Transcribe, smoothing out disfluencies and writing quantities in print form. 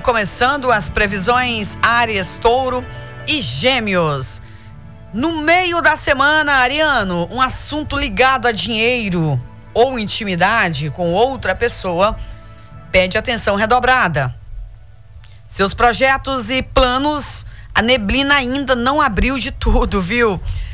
começando as previsões Áries, Touro e Gêmeos. No meio da semana, Ariano, um assunto ligado a dinheiro ou intimidade com outra pessoa pede atenção redobrada. Seus projetos e planos, a neblina ainda não abriu de tudo, viu?